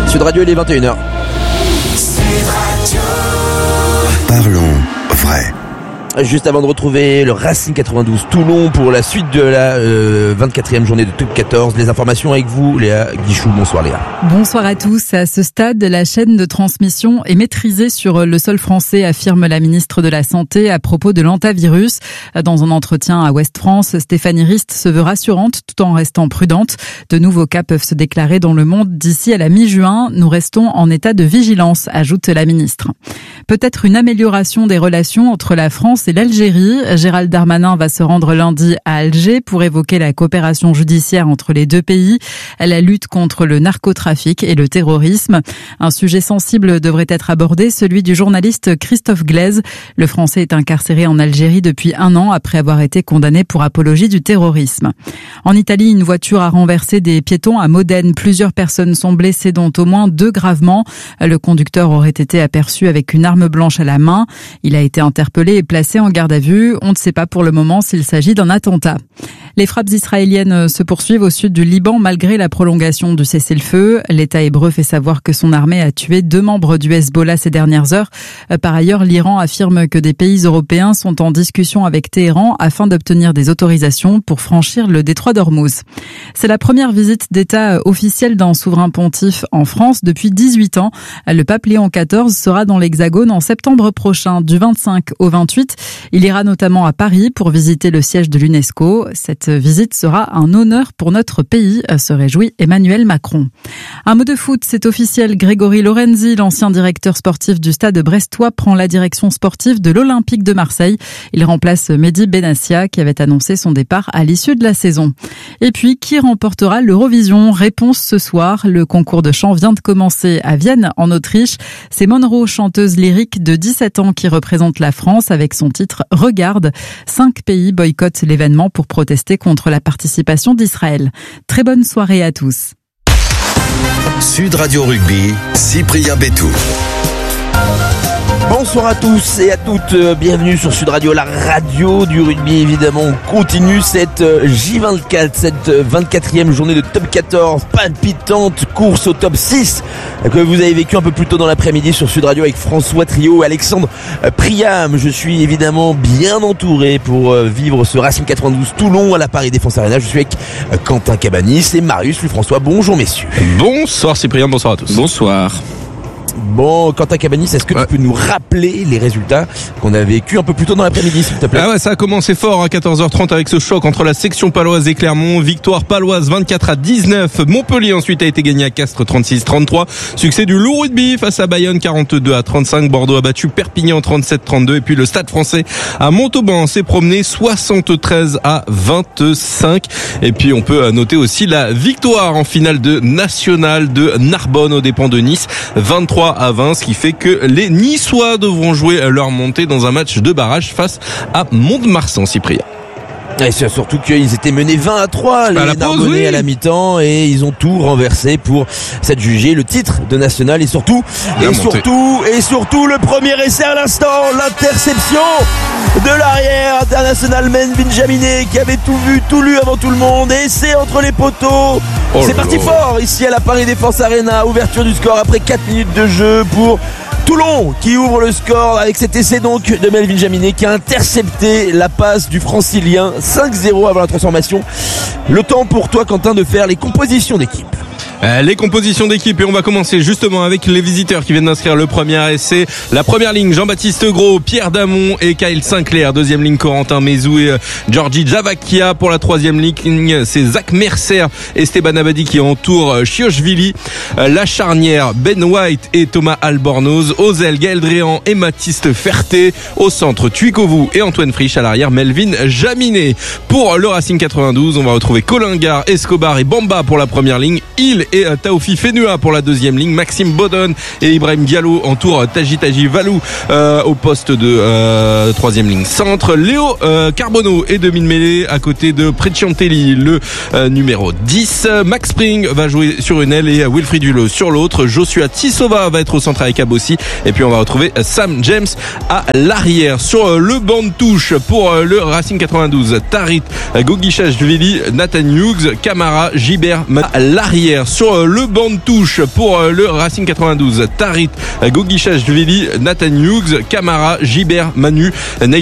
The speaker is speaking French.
Sud Radio, il est 21h. Parlons vrai. Juste avant de retrouver le Racing 92 Toulon pour la suite de la 24e journée de Top 14. Les informations avec vous, Léa Guichou. Bonsoir Léa. Bonsoir à tous. À ce stade, la chaîne de transmission est maîtrisée sur le sol français, affirme la ministre de la Santé à propos de l'hantavirus. Dans un entretien à Ouest France, Stéphanie Rist se veut rassurante tout en restant prudente. De nouveaux cas peuvent se déclarer dans le monde d'ici à la mi-juin. Nous restons en état de vigilance, ajoute la ministre. Peut-être une amélioration des relations entre la France et l'Algérie. Gérald Darmanin va se rendre lundi à Alger pour évoquer la coopération judiciaire entre les deux pays, la lutte contre le narcotrafic et le terrorisme. Un sujet sensible devrait être abordé, celui du journaliste Christophe Glaise. Le Français est incarcéré en Algérie depuis 1 an après avoir été condamné pour apologie du terrorisme. En Italie, une voiture a renversé des piétons à Modène. Plusieurs personnes sont blessées, dont au moins 2 gravement. Le conducteur aurait été aperçu avec une arme blanche à la main. Il a été interpellé et placé en garde à vue. On ne sait pas pour le moment s'il s'agit d'un attentat. Les frappes israéliennes se poursuivent au sud du Liban malgré la prolongation du cessez-le-feu. L'État hébreu fait savoir que son armée a tué 2 membres du Hezbollah ces dernières heures. Par ailleurs, l'Iran affirme que des pays européens sont en discussion avec Téhéran afin d'obtenir des autorisations pour franchir le détroit d'Ormuz. C'est la première visite d'État officielle d'un souverain pontife en France depuis 18 ans. Le pape Léon XIV sera dans l'Hexagone en septembre prochain, du 25 au 28. Il ira notamment à Paris pour visiter le siège de l'UNESCO. Cette visite sera un honneur pour notre pays, se réjouit Emmanuel Macron. Un mot de foot, c'est officiel. Grégory Lorenzi, l'ancien directeur sportif du Stade brestois, prend la direction sportive de l'Olympique de Marseille. Il remplace Mehdi Benassia qui avait annoncé son départ à l'issue de la saison. Et puis, qui remportera l'Eurovision ? Réponse ce soir. Le concours de chant vient de commencer à Vienne, en Autriche. C'est Monroe, chanteuse lyrique de 17 ans, qui représente la France avec son titre « Regarde ». 5 pays boycottent l'événement pour protester contre la participation d'Israël. Très bonne soirée à tous. Sud Radio Rugby, Cyprien Bétou. Bonsoir à tous et à toutes, bienvenue sur Sud Radio, la radio du rugby. Évidemment, on continue cette J24, cette 24e journée de Top 14, palpitante course au top 6 que vous avez vécu un peu plus tôt dans l'après-midi sur Sud Radio avec François Trio, Alexandre Priam. Je suis évidemment bien entouré pour vivre ce Racing 92 Toulon à la Paris Défense Arena. Je suis avec Quentin Cabanis et Marius Louis-François. Bonjour messieurs. Bonsoir Cyprien, bonsoir à tous. Bonsoir. Bon, Quentin Cabanis, est-ce que tu peux nous rappeler les résultats qu'on a vécu un peu plus tôt dans l'après-midi, s'il te plaît ? Ah ouais, ça a commencé fort à 14h30 avec ce choc entre la section paloise et Clermont. Victoire paloise 24-19. Montpellier ensuite a été gagné à Castres 36-33. Succès du Loup Rugby face à Bayonne 42-35. Bordeaux a battu Perpignan 37-32. Et puis le Stade Français à Montauban s'est promené 73-25. Et puis on peut noter aussi la victoire en finale de National de Narbonne aux dépens de Nice 23-20, ce qui fait que les Niçois devront jouer leur montée dans un match de barrage face à Mont-de-Marsan, Cyprien. Et c'est surtout qu'ils étaient menés 20-3 les Narbonnais à la mi-temps et ils ont tout renversé pour s'adjuger le titre de national et surtout le premier essai à l'instant, l'interception de l'arrière international Men Benjaminé qui avait tout vu, tout lu avant tout le monde. Essai entre les poteaux. C'est parti fort ici à la Paris Défense Arena. Ouverture du score après 4 minutes de jeu pour Toulon qui ouvre le score avec cet essai donc de Melvin Jaminet qui a intercepté la passe du francilien 5-0 avant la transformation. Le temps pour toi Quentin de faire les compositions d'équipe. Les compositions d'équipe et on va commencer justement avec les visiteurs qui viennent d'inscrire le premier essai. La première ligne, Jean-Baptiste Gros, Pierre Damon et Kyle Sinclair. Deuxième ligne, Corentin Mézou et Georgi Javakia. Pour la troisième ligne, c'est Zach Mercer et Esteban Abadi qui entourent Chiochvili. La charnière, Ben White et Thomas Albornoz. Aux ailes, Gaël Dréan et Mathiste Ferté. Au centre, Tuikovu et Antoine Frisch. À l'arrière, Melvin Jaminet. Pour le Racing 92, on va retrouver Colingard, Escobar et Bamba pour la première ligne. Il et Taofi Fenua pour la deuxième ligne. Maxime Bodon et Ibrahim Diallo entourent Taji Valou au poste de troisième ligne centre. Léo Carbonneau et Domine Mêlé à côté de Precciantelli, le numéro 10. Max Spring va jouer sur une aile et Wilfried Hulot sur l'autre. Joshua Tissova va être au centre avec Abossi. Et puis on va retrouver Sam James à l'arrière. Sur le banc de touche pour le Racing 92, Tarit Gogichashvili, Nathan Hughes, Camara, Gibert à l'arrière. sur le banc de touche pour le Racing 92. Tarit, Gogichashvili, Nathan Hughes, Camara, Gibert, Manu,